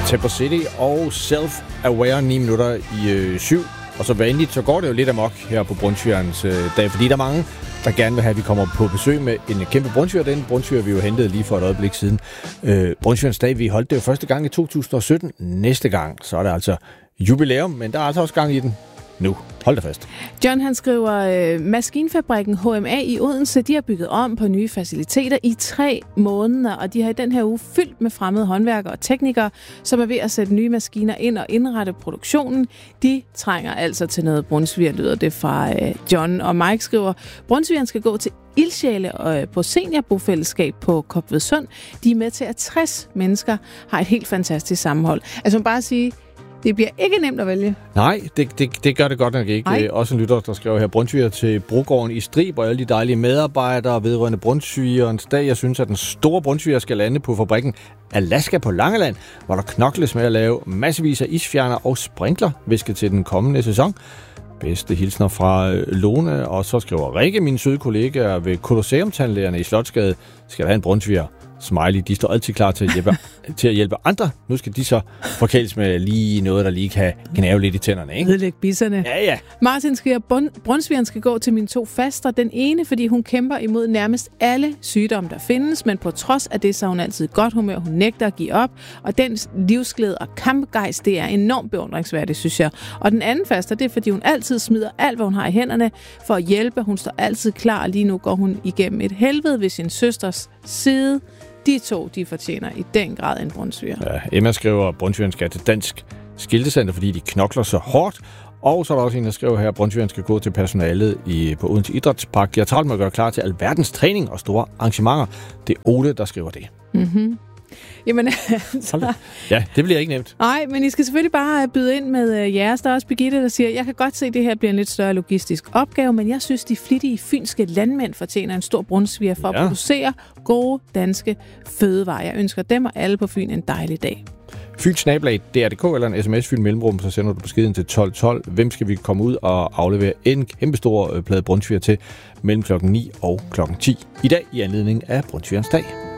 Temper City og Self-Aware 9 minutter i 7. Og så vanligt, så går det jo lidt amok her på Brunsvigerens dag, fordi der er mange, der gerne vil have, at vi kommer på besøg med en kæmpe brunsviger. Den brunsviger, vi jo hentede lige for et øjeblik siden. Brunsvigerens dag, vi holdt det jo første gang i 2017. Næste gang, så er det altså jubilæum, men der er altså også gang i den nu. Hold da fast. John, han skriver, maskinfabrikken HMA i Odense, de har bygget om på nye faciliteter i 3 måneder, og de har i den her uge fyldt med fremmede håndværkere og teknikere, som er ved at sætte nye maskiner ind og indrette produktionen. De trænger altså til noget brunsviger, lyder det fra John. Og Mike skriver, brunsvigeren skal gå til ildsjæle på seniorbofællesskab på Kopvedsund. De er med til, at 60 mennesker har et helt fantastisk sammenhold. Altså man bare sige, det bliver ikke nemt at vælge. Nej, det gør det godt nok ikke. Det er også en lytter, der skriver her, brunsviger til Brogården i Strib, og alle de dejlige medarbejdere vedrørende brunsvigerens dag. Jeg synes, at den store brunsviger skal lande på fabrikken Alaska på Langeland, hvor der knokles med at lave massevis af isfjerner og sprinkler visket til den kommende sæson. Bedste hilsner fra Lone, og så skriver Rikke, mine søde kollegaer ved Colosseum-tandlægerne i Slotsgade, skal have en brunsviger. Smiley, de står altid klar til at hjælpe andre. Nu skal de så forkæles med lige noget, der lige kan gnave lidt i tænderne, ikke? Ødelægge bisserne. Ja. Martin skriver, brunsvigeren skal gå til mine 2 faster. Den ene, fordi hun kæmper imod nærmest alle sygdomme, der findes, men på trods af det, så er hun altid i godt humør. Hun nægter at give op, og den livsglæde og kampgejst, det er enormt beundringsværdigt, synes jeg. Og den anden faster, det er, fordi hun altid smider alt, hvad hun har i hænderne for at hjælpe. Hun står altid klar, og lige nu går hun igennem et helvede ved sin søsters side. De 2, de fortjener i den grad en brunsviger. Ja, Emma skriver, at brunsvigeren skal til Dansk Skiltecenter, fordi de knokler så hårdt. Og så er der også en, der skriver her, at brunsvigeren skal gå til personalet på Odense Idrætspark. Jeg er travlt med at gøre klar til alverdens træning og store arrangementer. Det er Ole, der skriver det. Mhm. Jamen, ja, det bliver ikke nemt. Nej, men I skal selvfølgelig bare byde ind med jeres. Der er også Birgitte, der siger, jeg kan godt se, at det her bliver en lidt større logistisk opgave, men jeg synes, de flittige fynske landmænd fortjener en stor brunsviger for at producere gode danske fødevarer. Jeg ønsker dem og alle på Fyn en dejlig dag. Fyn@dr.dk eller en sms Fyn mellemrum, så sender du beskeden til 1212. Hvem skal vi komme ud og aflevere en kæmpestor plade brunsviger til mellem klokken 9 og klokken 10 i dag i anledning af Brunsvigerens dag?